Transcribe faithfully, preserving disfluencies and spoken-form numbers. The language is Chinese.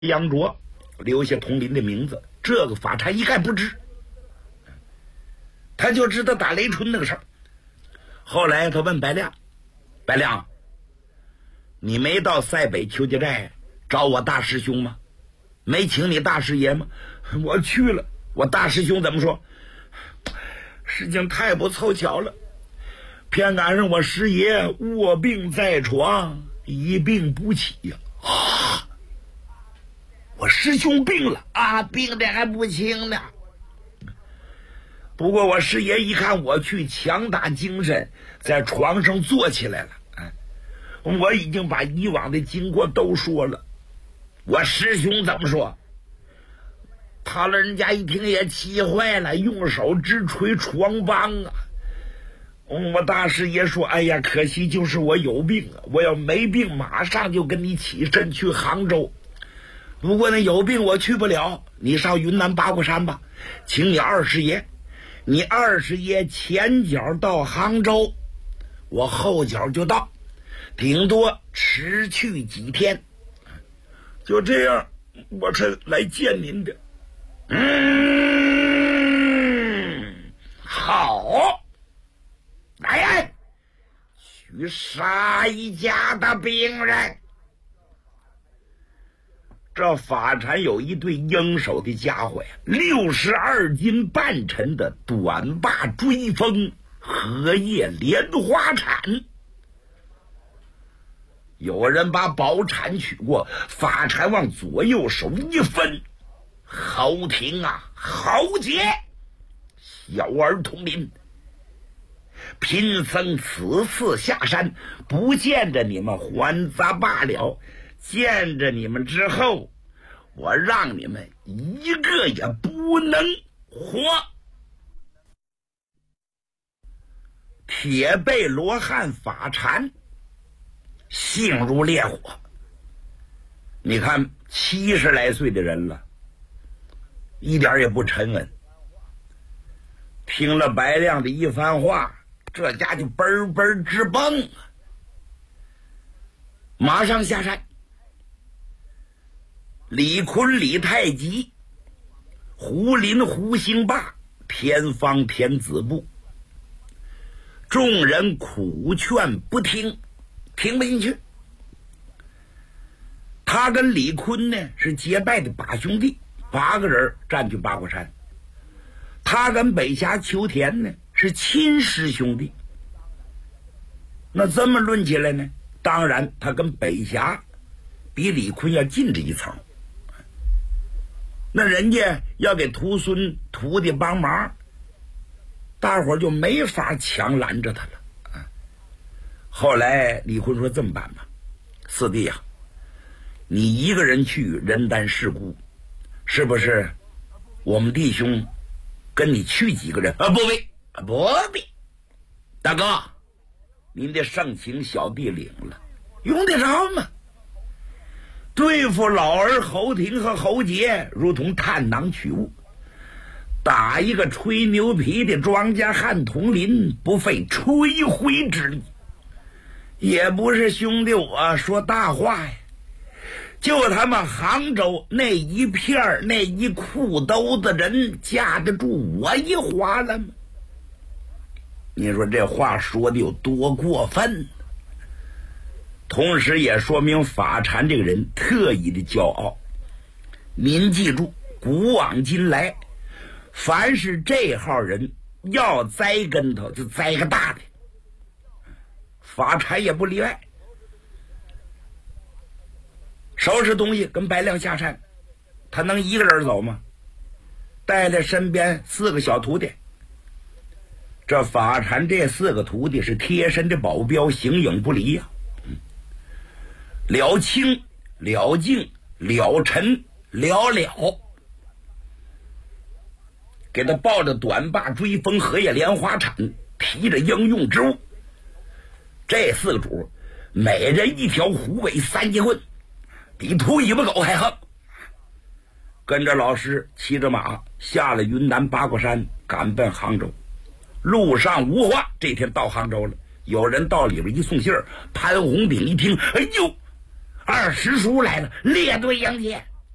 杨卓留下佟林的名字，这个法禅一概不知，他就知道打雷春那个事儿。后来他问白亮：“白亮，你没到塞北邱家寨找我大师兄吗？没请你大师爷吗？”“我去了。”“我大师兄怎么说？”“事情太不凑巧了，偏赶上我师爷卧病在床，一病不起呀。”“啊，我师兄病了啊，病的还不轻呢。不过我师爷一看我去，强打精神，在床上坐起来了。哎，我已经把以往的经过都说了。我师兄怎么说？他老人家一听也气坏了，用手直捶床帮啊。我大师爷说：“哎呀，可惜就是我有病啊！我要没病，马上就跟你起身去杭州。不过呢，有病我去不了，你上云南八卦山吧，请你二师爷。你二师爷前脚到杭州，我后脚就到，顶多迟去几天。就这样，我才来见您的。”“嗯，好，来呀，去杀一家的病人。”这法禅有一对应手的家伙呀，六十二斤半沉的短把追风荷叶莲花铲。有人把宝铲取过，法禅往左右手一分：“侯廷啊，侯杰，小儿童林，贫僧此次下山，不见着你们还杂罢了，见着你们之后，我让你们一个也不能活。”铁背罗汉法禅性如烈火，你看七十来岁的人了，一点也不沉稳。听了白亮的一番话，这家就嘣嘣直蹦，马上下山。李坤、李太极、胡林、胡兴霸、田方、田子部，众人苦劝不听，听不进去。他跟李坤呢是结拜的把兄弟，八个人占据八卦山。他跟北峡秋田呢是亲师兄弟。那这么论起来呢，当然他跟北峡比李坤要近这一层。那人家要给徒孙徒弟帮忙，大伙儿就没法强拦着他了。后来李坤说：“这么办吧，四弟啊，你一个人去人单势孤，是不是我们弟兄跟你去几个人？”“啊，不必，不必，大哥，您的盛情小弟领了，用得着吗？对付老儿侯廷和侯杰如同探囊取物，打一个吹牛皮的庄稼汉佟林不费吹灰之力。也不是兄弟我说大话呀，就他妈杭州那一片那一裤兜子人架得住我一划了吗？你说这话说的有多过分？同时也说明法禅这个人特异的骄傲。您记住，古往今来，凡是这号人要栽跟头就栽个大的，法禅也不例外。收拾东西跟白亮下山，他能一个人走吗？带在身边四个小徒弟。这法禅这四个徒弟是贴身的保镖，形影不离呀、啊。了清、了静、了尘、了了，给他抱着短把追风荷叶莲花铲，提着应用之物。这四个主每人一条虎尾三节棍，比秃尾巴狗还横。跟着老师骑着马下了云南八卦山，赶奔杭州。路上无话，这天到杭州了，有人到里边一送信儿，潘红炳一听，哎呦，二师叔来了，列队迎接。